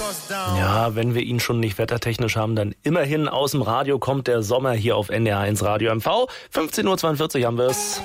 Ja, wenn wir ihn schon nicht wettertechnisch haben, dann immerhin aus dem Radio kommt der Sommer hier auf NDR1 Radio MV. 15.42 Uhr haben wir es.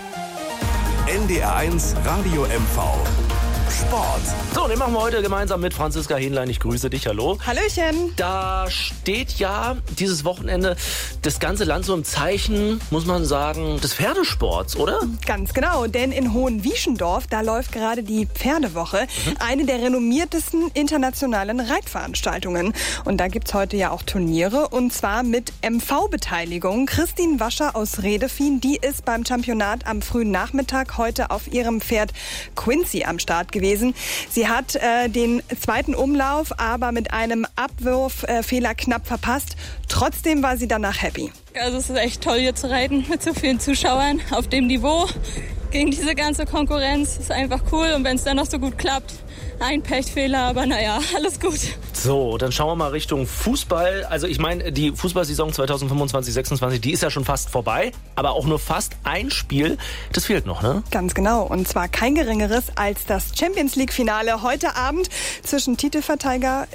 NDR1 Radio MV. Sport. So, den machen wir heute gemeinsam mit Franziska Hähnlein. Ich grüße dich, hallo. Hallöchen. Da steht ja dieses Wochenende das ganze Land so im Zeichen, muss man sagen, des Pferdesports, oder? Ganz genau, denn in Hohenwieschendorf, da läuft gerade die Pferdewoche, eine der renommiertesten internationalen Reitveranstaltungen. Und da gibt's heute ja auch Turniere, und zwar mit MV-Beteiligung. Christine Wascher aus Redefien, die ist beim Championat am frühen Nachmittag heute auf ihrem Pferd Quincy am Start gewesen. Sie hat den zweiten Umlauf aber mit einem Abwurffehler knapp verpasst. Trotzdem war sie danach happy. Also es ist echt toll, hier zu reiten mit so vielen Zuschauern auf dem Niveau. Gegen diese ganze Konkurrenz ist einfach cool, und wenn es dann noch so gut klappt, ein Pechfehler, aber naja, alles gut. So, dann schauen wir mal Richtung Fußball. Also ich meine, die Fußballsaison 2025/26, die ist ja schon fast vorbei, aber auch nur fast ein Spiel, das fehlt noch, ne? Ganz genau, und zwar kein geringeres als das Champions-League-Finale heute Abend zwischen Titelverteidiger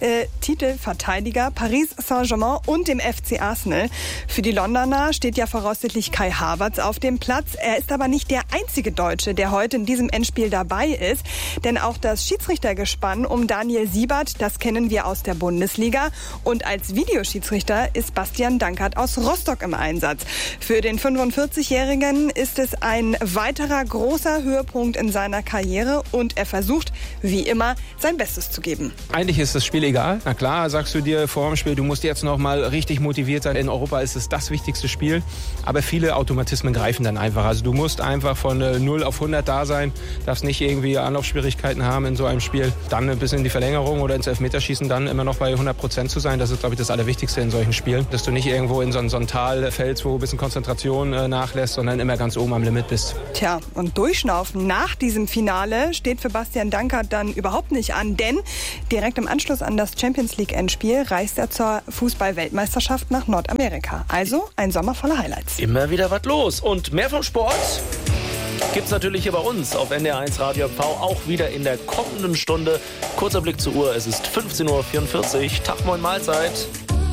Paris Saint-Germain und dem FC Arsenal. Für die Londoner steht ja voraussichtlich Kai Havertz auf dem Platz. Er ist aber nicht der einzige Deutsche, der heute in diesem Endspiel dabei ist, denn auch das Schiedsrichtergespann um Daniel Siebert, das kennen wir aus der Bundesliga, und als Videoschiedsrichter ist Bastian Dankert aus Rostock im Einsatz. Für den 45-Jährigen ist es ein weiterer großer Höhepunkt in seiner Karriere, und er versucht, wie immer, sein Bestes zu geben. Eigentlich ist das Spiel egal. Na klar, sagst du dir vor dem Spiel, du musst jetzt noch mal richtig motiviert sein. In Europa ist es das wichtigste Spiel, aber viele Automatismen greifen dann einfach. Also du musst einfach von 0 auf 100 da sein, darfst nicht irgendwie Anlaufschwierigkeiten haben in so einem Spiel. Dann bis in die Verlängerung oder ins Elfmeterschießen dann immer noch bei 100% zu sein. Das ist, glaube ich, das Allerwichtigste in solchen Spielen. Dass du nicht irgendwo in so ein Tal fällst, wo ein bisschen Konzentration nachlässt, sondern immer ganz oben am Limit bist. Tja, und Durchschnaufen nach diesem Finale steht für Bastian Dankert dann überhaupt nicht an, denn direkt im Anschluss an das Champions-League-Endspiel reist er zur Fußball-Weltmeisterschaft nach Nordamerika. Also ein Sommer voller Highlights. Immer wieder was los. Und mehr vom Sport gibt's natürlich hier bei uns auf NDR1 Radio MV auch wieder in der kommenden Stunde. Kurzer Blick zur Uhr, es ist 15.44 Uhr. Tag, moin, Mahlzeit.